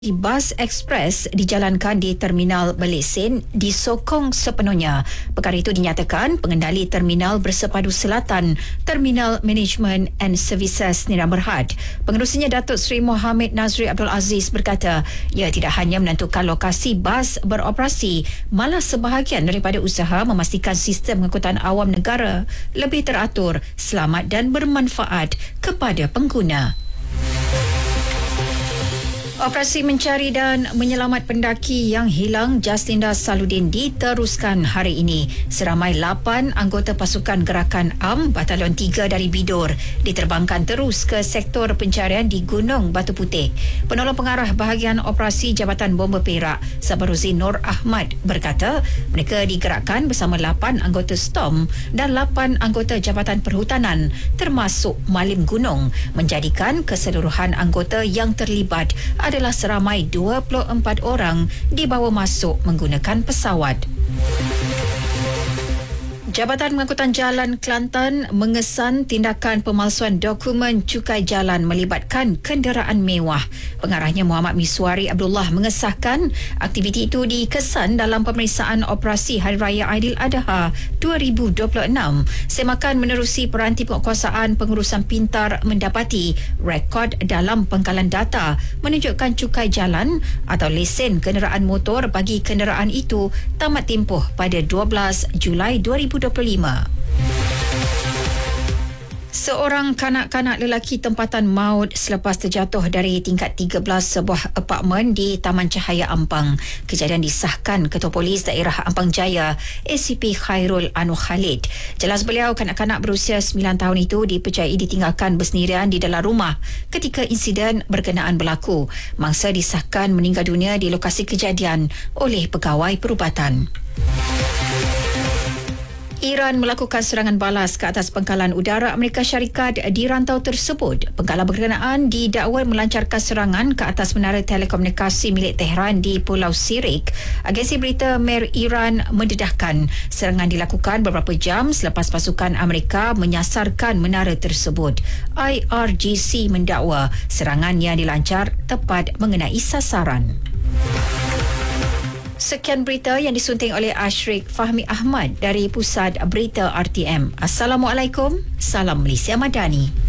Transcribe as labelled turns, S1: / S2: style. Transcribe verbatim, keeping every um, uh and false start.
S1: Bas ekspres dijalankan di Terminal Belesen disokong sepenuhnya. Perkara itu dinyatakan pengendali Terminal Bersepadu Selatan, Terminal Management and Services Nira Berhad. Pengerusinya Datuk Seri Mohamed Nazri Abdul Aziz berkata, ia tidak hanya menentukan lokasi bas beroperasi, malah sebahagian daripada usaha memastikan sistem pengangkutan awam negara lebih teratur, selamat dan bermanfaat kepada pengguna. Operasi mencari dan menyelamat pendaki yang hilang Jaslinda Saludin diteruskan hari ini. Seramai lapan anggota pasukan gerakan A M Batalion tiga dari Bidor diterbangkan terus ke sektor pencarian di Gunung Batu Putih. Penolong pengarah bahagian operasi Jabatan Bomba Perak, Sabaruddin Nur Ahmad berkata, mereka digerakkan bersama lapan anggota STOM dan lapan anggota Jabatan Perhutanan termasuk Malim Gunung, menjadikan keseluruhan anggota yang terlibat adalah seramai dua puluh empat orang dibawa masuk menggunakan pesawat. Jabatan Pengangkutan Jalan Kelantan mengesan tindakan pemalsuan dokumen cukai jalan melibatkan kenderaan mewah. Pengarahnya Muhammad Miswari Abdullah mengesahkan aktiviti itu dikesan dalam pemeriksaan operasi Hari Raya Aidiladha dua ribu dua puluh enam. Semakan menerusi peranti penguasaan pengurusan pintar mendapati rekod dalam pengkalan data menunjukkan cukai jalan atau lesen kenderaan motor bagi kenderaan itu tamat tempoh pada dua belas Julai dua ribu dua puluh lima. Seorang kanak-kanak lelaki tempatan maut selepas terjatuh dari tingkat tiga belas sebuah apartmen di Taman Cahaya Ampang. Kejadian disahkan Ketua Polis Daerah Ampang Jaya, A C P Khairul Anwar Khalid. Jelas beliau, kanak-kanak berusia sembilan tahun itu dipercayai ditinggalkan bersendirian di dalam rumah ketika insiden berkenaan berlaku. Mangsa disahkan meninggal dunia di lokasi kejadian oleh pegawai perubatan. Iran melakukan serangan balas ke atas pangkalan udara Amerika Syarikat di rantau tersebut. Pengkalan berkenaan didakwa melancarkan serangan ke atas menara telekomunikasi milik Tehran di Pulau Sirik. Agensi berita Mer Iran mendedahkan serangan dilakukan beberapa jam selepas pasukan Amerika menyasarkan menara tersebut. I R G C mendakwa serangan yang dilancar tepat mengenai sasaran. Sekian berita yang disunting oleh Ashrik Fahmi Ahmad dari Pusat Berita R T M. Assalamualaikum. Salam Malaysia Madani.